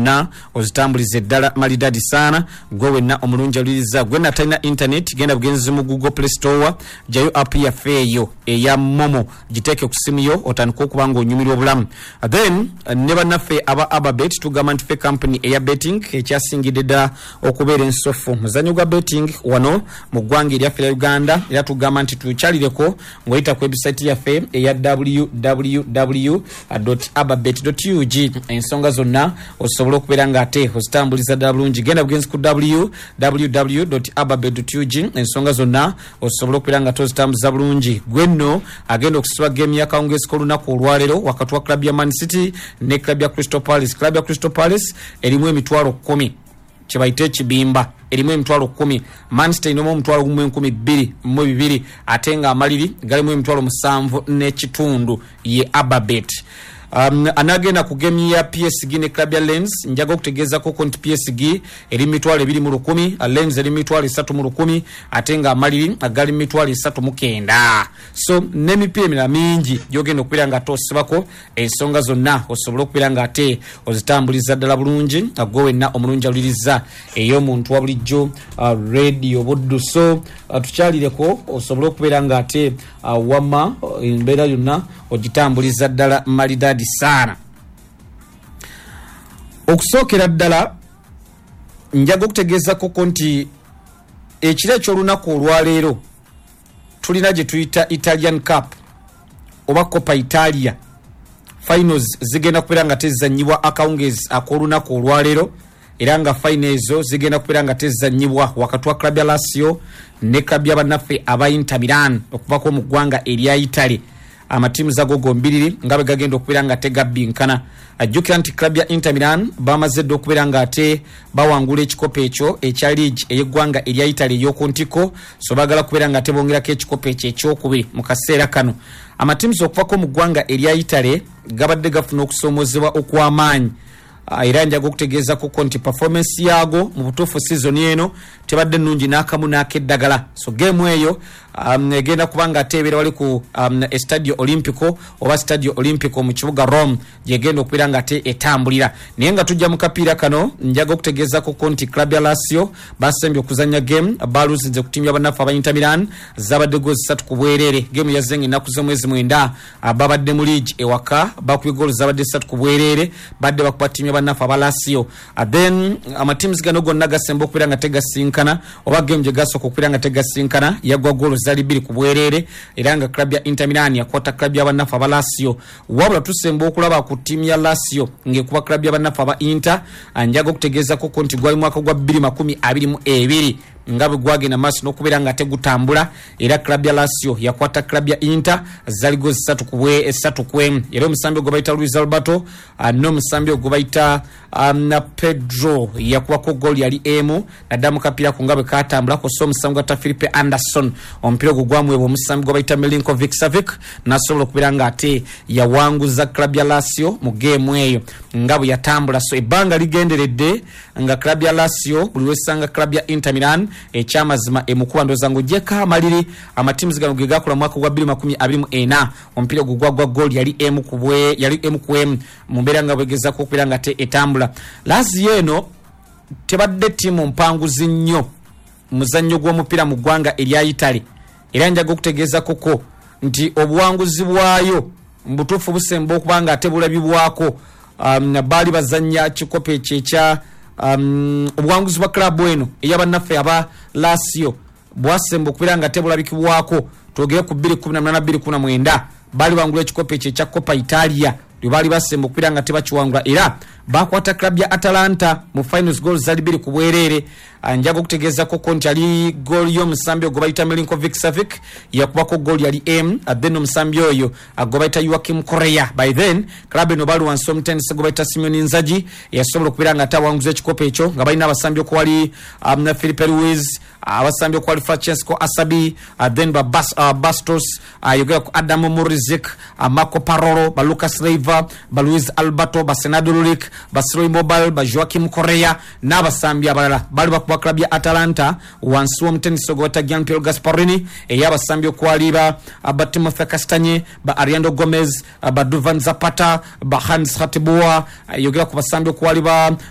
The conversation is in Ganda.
zonna ozitambulize ddala malidadi sana gwe wenna omulungi aliriza gwe natalina internet genda bugenzi mu Google Play Store jayo app ya feyo eya Momo giteke ku simu yo otandika okuba nga onyumirwa obulamu. Then ne bannaffe aba Ababet tugamba nti ffe company eya betting ekyasingidde ddala okubeera ensofu muzannyo gwa betting wano mu ggwanga eryaffe lya Uganda era tugamba nti tukyalireko ng'oyita ku website yaffe eya www.ababet.ug ensonga zonna osobola okubeera ng'ate ozitambuliza ddala bulungi. Genda bugenzi ku www.ababet.ug ensonga zonna osobola okubeera nga tozitambuliza bulungi. Gwenno agenda okusiba game ya kawungeezi k'olunaku olwaleero wakati wa club ya Man City ne club ya Crystal Palace. Club ya Crystal Palace erimu emitwalo 10 kyebayita ekibimba erimu emitwalo 10. Man City inomu emitwalo 12 ate nga amaliri galimu emitwalo 7 n'ekitundu ye Ababet. Anagenda ku game ya PSG ne club ya Lens njaga okutegeeza ko konti PSG eri mitwalo 210 Lens eri mitwalo 310 ate nga amaliri agali mitwalo 39. So n'emipiira mingi gyogenda okubeera nga tosibako ensonga zonna osobola okubeera nga ate ozitambuliza ddala bulungi agwe wenna omulungi aliriza ey'omuntu wa bulijjo radio buddu. So tukyalireko osobola okubeera nga ate wama embeera yonna ogitambuliza ddala malidadi sana. Okusookera ddala njaga okutegeeza ko nti ekiro eky'olunaku olwaleero tulina gye tuyita Italian Cup oba Coppa Italia finals zigenda kubeera nga tezannyibwa akawungeezi ak'olunaku olwaleero era nga finals zigenda kubeera nga tezannyibwa wakati wa club ya Lazio ne club ya bannaffe aba Inter Milan okuvako mu ggwanga erya Italy. Amatimu zago gombiriri ngabe gagenda okubeera nga tegabbinkana. Ajjukira nti club ya Inter Milan bamaze dde okubeera nga ate bawangula ekikopo ekyo ekya league ey'eggwanga erya Italy ey'okuntiko so baagala kubeera nga tebongerako ekikopo ekyo ekyokubiri mu kaseera kano. Amatimu okuvako mu ggwanga erya Italy gabadde gafuna okusoomozebwa okw'amaanyi era njaga okutegeeza ko nti performance yago mu butuufu season eno tebadde nnungi n'akamu n'akeddagala. So game eyo egenda kubanga atebeera wali ku Stadio Olimpico oba Stadio Olimpico mu kibuga Rome gyegenda okubeera nga ate etambulira. Naye nga tujja mu kapiira kano njaga okutegeeza ko nti club ya Lazio basembye okuzanya game baluzinze ku tiimu ya bannaffe aba Inter Milan zabadde goozi 3 ku bwereere. Game yazenga ennaku z'omwezi 9 babadde mu league ewaka bakubye goals zabadde 3 ku bwereere badde bakuba tiimu ya bannaffe aba Lazio. Then amatiimu gano gonna gasemba okubeera nga tegasinkana oba game gye gasooka okubeera nga tegasinkana yagwa goals zali 2 ku bwereere era nga club ya Inter Milan yakwata club ya bannaffe aba Lazio. Wabula tusemba okulaba ku tiimu ya Lazio ng'ekuba club ya bannaffe aba Inter njaga okutegeeza ko nti gwali mwaka gwa 2022 nga bwe gwagenda maaso n'okubeera nga tegutambula era club ya Lazio yakwata club ya Inter zali gozi 3 ku 1 era omusambi ogwo bayita Luis Alberto n'omusambi ogwo bayita Pedro yakubako goal yali emu naddamu kapiira ku nga bwe katambula kosa omusambi gwa Filipe Anderson omupiira ogwo gwamwebwa omusambi gwa bayita Milinkovic Savic n'asobola okubeera nga ate yawanguza club ya Lazio mu game eyo nga bwe yatambula. So ebbanga ligenderedde nga club ya Lazio buli wesanga club ya Inter Milan ekyamazima emukuba ndoza ngo jeka amaliri amatimu zigano ge gakola mwaka gwa 2024 omupiira ogwo gwa goal yali emu ku emu mu mbeera nga bwegeza ko okubeera nga te etambula. Lazio eno tebadde tiimu mpanguzi nnyo muzannyo gw'omupiira mu ggwanga erya Italy era njaga okutegeeza koko nti obuwanguzi bwayo mbutuufu busemba okuba nga ate bulabibwako baali bazannya kikopo ekya obuwanguzi bwa club eno ey'abannaffe aba Lazio bwasemba okubeera nga tebulabikibwako twogere ku 2018-2019 baali bangula ekikopo ekyo ekya Coppa Italia lwe baali basemba okubeera nga tebakiwangula era bakwata club ya Atalanta mu finals goals zali 2 ku bwereere. Njaga okutegeeza ko nti ali goal y'omusambi ogwo bayita Milinkovic Savic yakubako goal yali M then omusambi oyo agwo bayita Joaquim Correa. By then club eno baali wansi omutendesi gwo bayita Simone Inzaghi yasobola okubeera nga atawanguza ekikopo ekyo nga balina abasambi okwali Filipe Luis abasambi okwali Francesco Asabi then Bastos yogera ku Adam Murizic Marco Parolo ba Lucas Leiva ba Luis Alberto ba Senado Lulic ba Sroy Mobile ba Joaquim Correa n'abasambi abalala bali bakuba club ya Atalanta wansi w'omutendesi gwo bayita Gian Piero Gasparini ey'abasambi okwali ba Timothy Castagne ba Ariando Gomez ba Duvan Zapata ba Hans Hateboa yogera ku basambi okwali ba